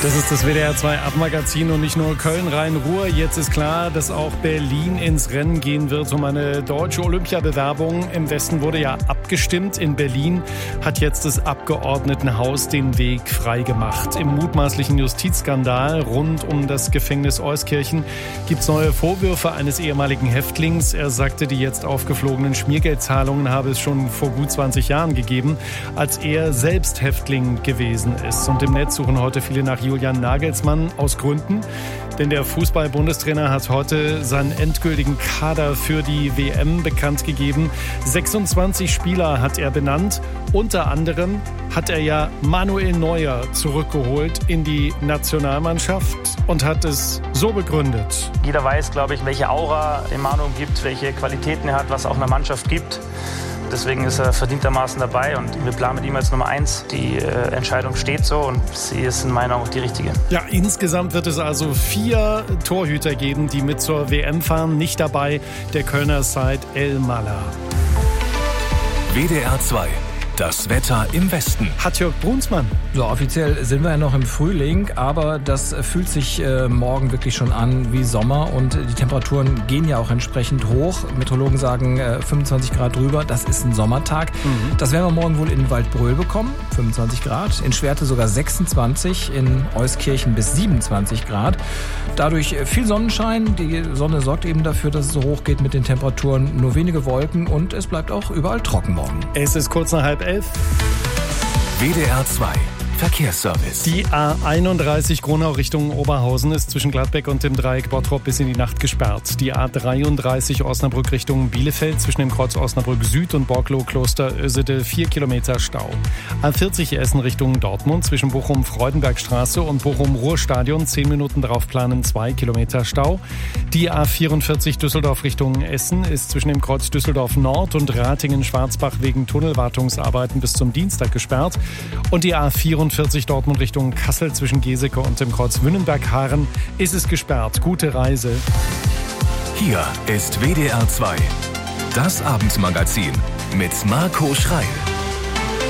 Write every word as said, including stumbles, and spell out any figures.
Das ist das W D R zwei Abendmagazin und nicht nur Köln, Rhein-Ruhr. Jetzt ist klar, dass auch Berlin ins Rennen gehen wird um eine deutsche Olympiabewerbung. Im Westen wurde ja abgestimmt. In Berlin hat jetzt das Abgeordnetenhaus den Weg freigemacht. Im mutmaßlichen Justizskandal rund um das Gefängnis Euskirchen gibt es neue Vorwürfe eines ehemaligen Häftlings. Er sagte, die jetzt aufgeflogenen Schmiergeldzahlungen habe es schon vor gut zwanzig Jahren gegeben, als er selbst Häftling gewesen ist. Und im Netz suchen heute viele nach Julian Nagelsmann aus Gründen, denn der Fußball-Bundestrainer hat heute seinen endgültigen Kader für die W M bekannt gegeben. sechsundzwanzig Spieler hat er benannt. Unter anderem hat er ja Manuel Neuer zurückgeholt in die Nationalmannschaft und hat es so begründet. Jeder weiß, glaube ich, welche Aura Manu gibt, welche Qualitäten er hat, was auch einer Mannschaft gibt. Deswegen ist er verdientermaßen dabei und wir planen mit ihm als Nummer eins. Die äh, Entscheidung steht so und sie ist in meiner Augen die richtige. Ja, insgesamt wird es also vier Torhüter geben, die mit zur W M fahren. Nicht dabei der Kölner Said El-Mallah. W D R zwei. Das Wetter im Westen. Hat-Jörg Brunsmann. So, offiziell sind wir ja noch im Frühling, aber das fühlt sich äh, morgen wirklich schon an wie Sommer und die Temperaturen gehen ja auch entsprechend hoch. Meteorologen sagen äh, fünfundzwanzig Grad drüber, das ist ein Sommertag. Mhm. Das werden wir morgen wohl in Waldbröl bekommen, fünfundzwanzig Grad, in Schwerte sogar sechsundzwanzig, in Euskirchen bis siebenundzwanzig Grad. Dadurch viel Sonnenschein, die Sonne sorgt eben dafür, dass es so hoch geht mit den Temperaturen, nur wenige Wolken und es bleibt auch überall trocken morgen. Es ist kurz nach halb elf. W D R zwei Verkehrsservice. Die A einunddreißig Gronau Richtung Oberhausen ist zwischen Gladbeck und dem Dreieck Bottrop bis in die Nacht gesperrt. Die A dreiunddreißig Osnabrück Richtung Bielefeld zwischen dem Kreuz Osnabrück Süd und Borglow Kloster Ösede vier Kilometer Stau. A vierzig Essen Richtung Dortmund zwischen Bochum-Freudenbergstraße und Bochum-Ruhrstadion zehn Minuten drauf planen, zwei Kilometer Stau. Die A vierundvierzig Düsseldorf Richtung Essen ist zwischen dem Kreuz Düsseldorf Nord und Ratingen-Schwarzbach wegen Tunnelwartungsarbeiten bis zum Dienstag gesperrt. Und die A vierundvierzig Dortmund Richtung Kassel zwischen Geseke und dem Kreuz Wünnenberg-Haaren ist es gesperrt. Gute Reise. Hier ist W D R zwei. Das Abendmagazin mit Marco Schreil.